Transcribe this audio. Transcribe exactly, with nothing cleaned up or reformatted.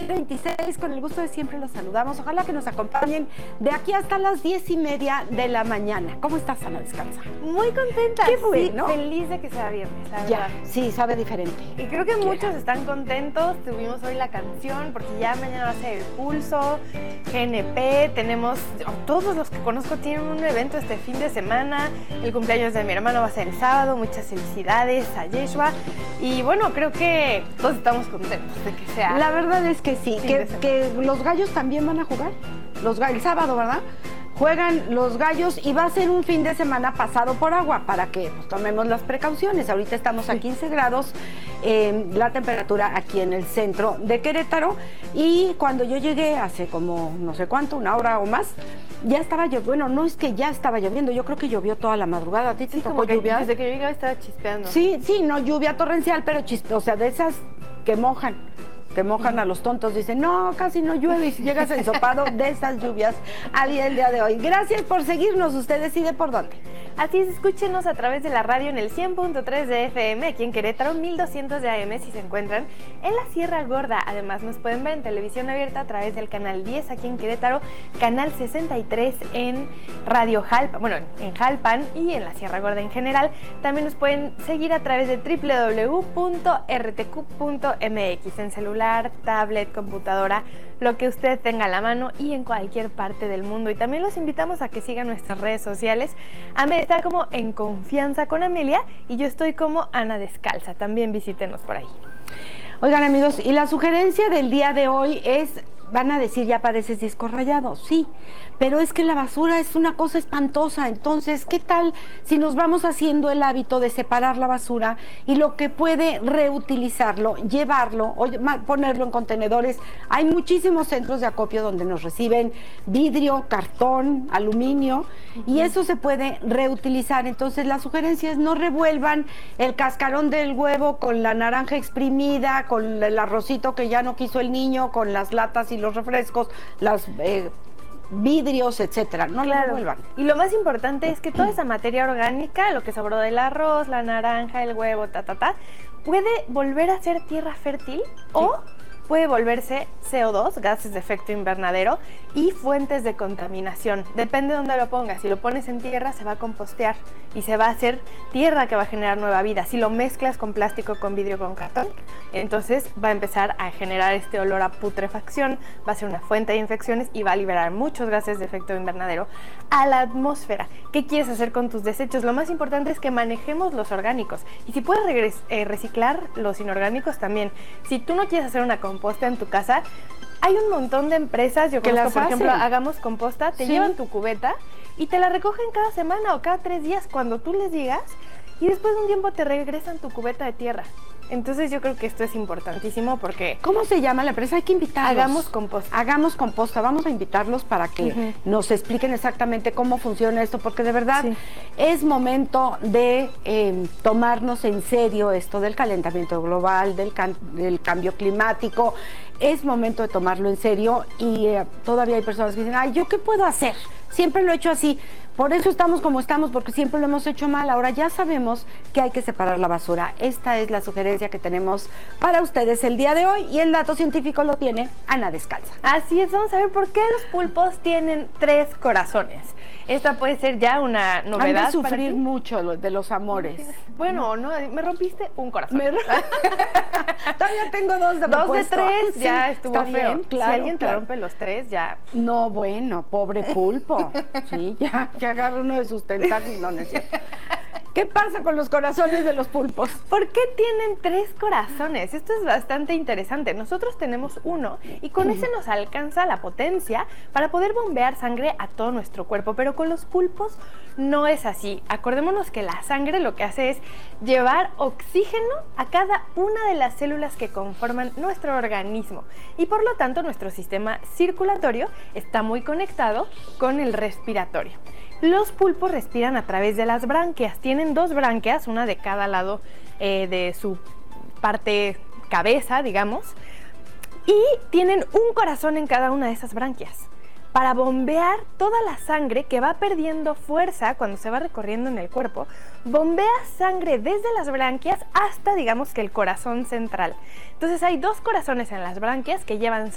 veintiséis, con el gusto de siempre los saludamos. Ojalá que nos acompañen de aquí hasta las diez y media de la mañana. ¿Cómo estás, Ana Descalza? Muy contenta. Qué bueno. Sí, feliz de que sea viernes, la Ya, verdad. sí, sabe diferente. Y creo que ¿Qué? muchos están contentos. Tuvimos hoy la canción, porque ya mañana va a ser el Pulso, G N P, tenemos, todos los que conozco tienen un evento este fin de semana. El cumpleaños de mi hermano va a ser el sábado. Muchas felicidades a Yeshua. Y bueno, creo que todos estamos contentos de que sea. La verdad es que sí, que, que los gallos también van a jugar. Los gallos, el sábado, ¿verdad? Juegan los gallos y va a ser un fin de semana pasado por agua para que pues, tomemos las precauciones. Ahorita estamos a quince grados, eh, la temperatura aquí en el centro de Querétaro, y cuando yo llegué hace como no sé cuánto, una hora o más, ya estaba lloviendo. Bueno, no es que ya estaba lloviendo, yo creo que llovió toda la madrugada. ¿A ti te Sí, tocó como que lluvia? desde que yo llegaba estaba chispeando. Sí, sí, no lluvia torrencial, pero chispe, o sea, de esas que mojan. que mojan a los tontos, dicen, no, casi no llueve, y si llegas ensopado de esas lluvias al día, el día de hoy. Gracias por seguirnos, usted decide por dónde. Así es, escúchenos a través de la radio en el cien punto tres de F M, aquí en Querétaro, mil doscientos de A M si se encuentran en la Sierra Gorda. Además nos pueden ver en televisión abierta a través del canal diez aquí en Querétaro, canal sesenta y tres en Radio Jalpan, bueno, en Jalpan y en la Sierra Gorda en general. También nos pueden seguir a través de doble u doble u doble u punto r t q punto m x en celular, tablet, computadora, lo que usted tenga a la mano y en cualquier parte del mundo. Y también los invitamos a que sigan nuestras redes sociales. Ame está como En Confianza con Amelia y yo estoy como Ana Descalza. También visítenos por ahí. Oigan, amigos, y la sugerencia del día de hoy es, van a decir, ya pareces disco rayado, sí, pero es que la basura es una cosa espantosa. Entonces, ¿qué tal si nos vamos haciendo el hábito de separar la basura y lo que puede reutilizarlo, llevarlo o ponerlo en contenedores? Hay muchísimos centros de acopio donde nos reciben vidrio, cartón, aluminio, uh-huh. y eso se puede reutilizar. Entonces, la sugerencia es no revuelvan el cascarón del huevo con la naranja exprimida, con el arrocito que ya no quiso el niño, con las latas y los refrescos, las eh, vidrios, etcétera. No claro. lo revuelvan. Y lo más importante es que toda esa materia orgánica, lo que sobró del arroz, la naranja, el huevo, ta, ta, ta, puede volver a ser tierra fértil, sí. o puede volverse C O dos, gases de efecto invernadero, y fuentes de contaminación. Depende de dónde lo pongas. Si lo pones en tierra, se va a compostear y se va a hacer tierra que va a generar nueva vida. Si lo mezclas con plástico, con vidrio, con cartón, entonces va a empezar a generar este olor a putrefacción, va a ser una fuente de infecciones y va a liberar muchos gases de efecto invernadero a la atmósfera. ¿Qué quieres hacer con tus desechos? Lo más importante es que manejemos los orgánicos. Y si puedes regres- eh, reciclar los inorgánicos también. Si tú no quieres hacer una composta en tu casa, hay un montón de empresas, yo conozco, por ejemplo, Hagamos Composta, te sí. llevan tu cubeta y te la recogen cada semana o cada tres días cuando tú les digas, y después de un tiempo te regresan tu cubeta de tierra. Entonces yo creo que esto es importantísimo porque... ¿Cómo se llama la empresa? Hay que invitarlos. Hagamos Composta. Hagamos Composta. Vamos a invitarlos para que uh-huh. nos expliquen exactamente cómo funciona esto, porque de verdad sí. es momento de eh, tomarnos en serio esto del calentamiento global, del, can- del cambio climático. Es momento de tomarlo en serio y eh, todavía hay personas que dicen, ay, ¿yo qué puedo hacer? Siempre lo he hecho así. Por eso estamos como estamos, porque siempre lo hemos hecho mal. Ahora ya sabemos que hay que separar la basura. Esta es la sugerencia que tenemos para ustedes el día de hoy, y el dato científico lo tiene Ana Descalza. Así es, vamos a ver por qué los pulpos tienen tres corazones. Esta puede ser ya una novedad. Han de sufrir mucho de los amores. Bueno, no, me rompiste un corazón. Me... Todavía tengo dos de Dos de tres, sí, ya estuvo feo. Bien, claro, si alguien claro. te rompe los tres, ya... No, bueno, pobre pulpo. Sí, ya, que agarra uno de sus tentáculos. No, no es cierto. ¿Qué pasa con los corazones de los pulpos? ¿Por qué tienen tres corazones? Esto es bastante interesante. Nosotros tenemos uno y con ese nos alcanza la potencia para poder bombear sangre a todo nuestro cuerpo, pero con los pulpos no es así. Acordémonos que la sangre lo que hace es llevar oxígeno a cada una de las células que conforman nuestro organismo, y por lo tanto nuestro sistema circulatorio está muy conectado con el respiratorio. Los pulpos respiran a través de las branquias. Tienen dos branquias, una de cada lado eh, de su parte cabeza, digamos, y tienen un corazón en cada una de esas branquias para bombear toda la sangre que va perdiendo fuerza cuando se va recorriendo en el cuerpo. Bombea sangre desde las branquias hasta, digamos, que el corazón central. Entonces hay dos corazones en las branquias que llevan